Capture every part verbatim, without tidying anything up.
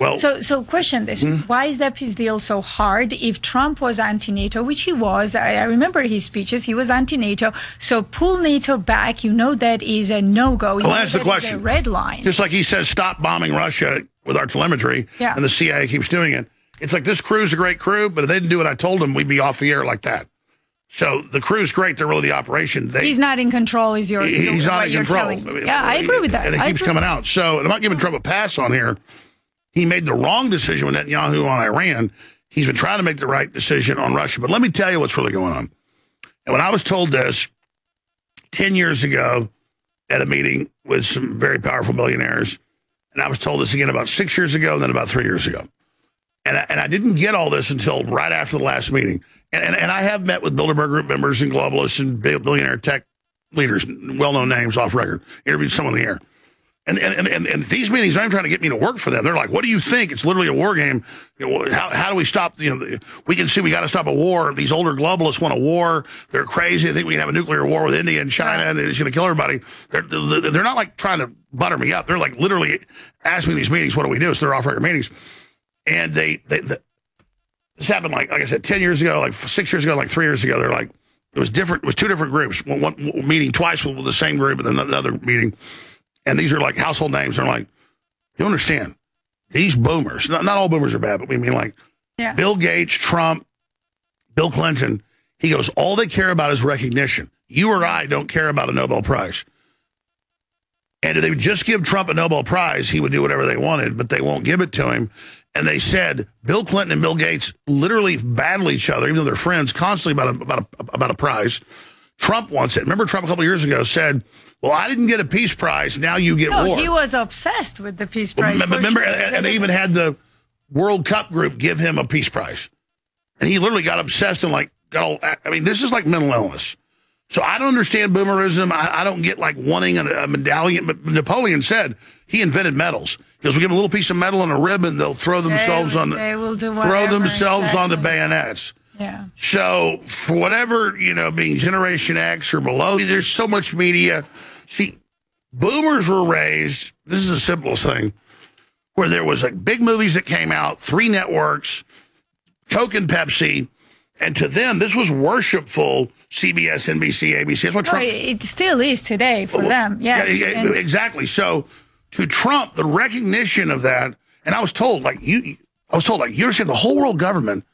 Well, so, so question this. Hmm? Why is that peace deal so hard? If Trump was anti-NATO, which he was, I, I remember his speeches, he was anti-NATO. So pull NATO back, you know that is a no-go. You well, that's that the question. Is a red line. Just like he says, stop bombing Russia with our telemetry, yeah. and the C I A keeps doing it. It's like, this crew's a great crew, but if they didn't do what I told them, we'd be off the air like that. So the crew's great. They're really the operation. They, he's not in control. Is your He's not in control. I mean, yeah, I agree with that. And it I keeps agree. coming out. So I'm not giving Trump a pass on here. He made the wrong decision with Netanyahu on Iran. He's been trying to make the right decision on Russia. But let me tell you what's really going on. And when I was told this ten years ago at a meeting with some very powerful billionaires, and I was told this again about six years ago and then about three years ago. And I, and I didn't get all this until right after the last meeting. And, and, and I have met with Bilderberg Group members and globalists and billionaire tech leaders, well-known names off record, interviewed some on the air. And, and, and, and these meetings aren't trying to get me to work for them. They're like, what do you think? It's literally a war game. You know, how, how do we stop? You know, we can see we got to stop a war. These older globalists want a war. They're crazy. They think we can have a nuclear war with India and China, and it's going to kill everybody. They're, they're not like trying to butter me up. They're like literally asking me these meetings, what do we do? So they're off-record meetings. And they, they, they, this happened like, like I said, ten years ago, like six years ago, like three years ago. They're like, it was different. It was two different groups. One, one meeting twice with the same group, and then another meeting. And these are like household names. They're like, you understand, these boomers, not, not all boomers are bad, but we mean like yeah. Bill Gates, Trump, Bill Clinton. He goes, all they care about is recognition. You or I don't care about a Nobel Prize. And if they would just give Trump a Nobel Prize, he would do whatever they wanted, but they won't give it to him. And they said Bill Clinton and Bill Gates literally battle each other, even though they're friends, constantly about a, about a, about a prize. Trump wants it. Remember, Trump a couple of years ago said, well, I didn't get a peace prize. Now you get no, war. He was obsessed with the peace prize. Well, remember, sure. and, and they even had the World Cup group give him a peace prize. And he literally got obsessed and like, got all, I mean, this is like mental illness. So I don't understand boomerism. I, I don't get like wanting a, a medallion. But Napoleon said he invented medals. Because we give them a little piece of metal and a ribbon, they'll throw themselves they, on the, they will do throw themselves exactly. onto bayonets. Yeah. So for whatever, you know, being Generation X or below, there's so much media. See, boomers were raised, this is the simplest thing, where there was like big movies that came out, three networks, Coke and Pepsi, and to them, this was worshipful C B S, N B C, A B C. That's what Trump... Oh, it still is today for well, them, yes. Yeah, yeah, and... exactly. So to Trump, the recognition of that, and I was told, like, you, I was told, like, you understand the whole world government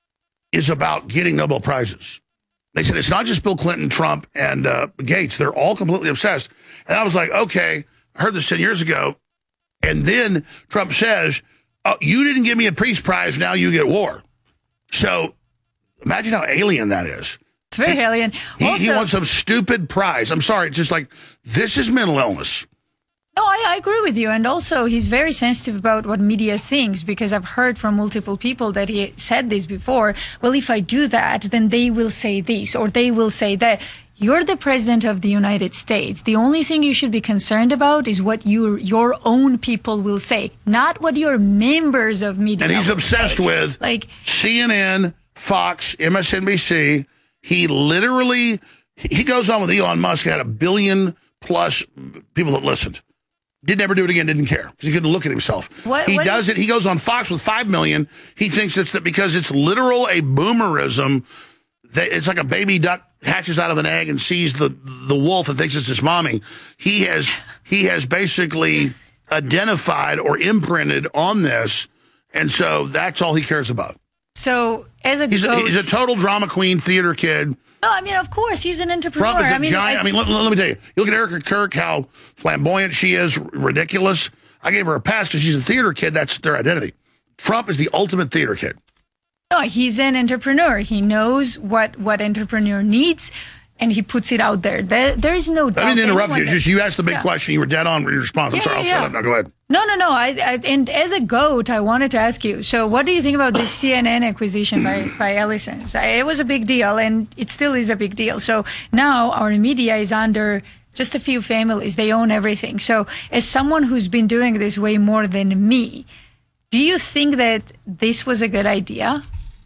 is about getting Nobel Prizes. They said it's not just Bill Clinton, Trump, and uh, Gates. They're all completely obsessed. And I was like, okay, I heard this ten years ago. And then Trump says, oh, you didn't give me a peace prize, now you get war. So imagine how alien that is. It's very he, alien. He, also, he wants some stupid prize. I'm sorry, it's just like, this is mental illness. No, I, I agree with you. And also, he's very sensitive about what media thinks, because I've heard from multiple people that he said this before. Well, if I do that, then they will say this or they will say that. You're the president of the United States. The only thing you should be concerned about is what your your own people will say, not what your members of media And he's will obsessed say. with like C N N, Fox, M S N B C. He literally, he goes on with Elon Musk, had a billion plus people that listened. Did never do it again, didn't care, because he couldn't look at himself. What, he what does is, it, he goes on Fox with five million. He thinks it's that because it's literal a boomerism. They, it's like a baby duck hatches out of an egg and sees the the wolf and thinks it's his mommy. He has he has basically identified or imprinted on this, and so that's all he cares about. So as a he's, a he's a total drama queen, theater kid. No, I mean, of course, he's an entrepreneur. Trump is a I mean, giant. I, I mean, let, let me tell you. You look at Erica Kirk, how flamboyant she is, ridiculous. I gave her a pass because she's a theater kid. That's their identity. Trump is the ultimate theater kid. No, he's an entrepreneur. He knows what, what entrepreneur needs, and he puts it out there. There, there is no doubt. I didn't interrupt you. That, Just you asked the big yeah. question. You were dead on with your response. I'm yeah, sorry. yeah, I'll yeah. shut up now. Go ahead. No, no, no. I, I and as a goat, I wanted to ask you. So, what do you think about this C N N acquisition by by Ellison? It was a big deal, and it still is a big deal. So now our media is under just a few families. They own everything. So, as someone who's been doing this way more than me, do you think that this was a good idea?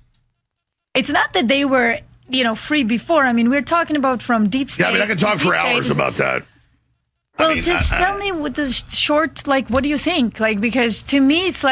It's not that they were, you know, free before. I mean, we're talking about from deep state. Yeah, I mean, I can talk for hours states. about that. Well, I mean, just I, tell I, me with the short, like, what do you think? Like, because to me, it's like,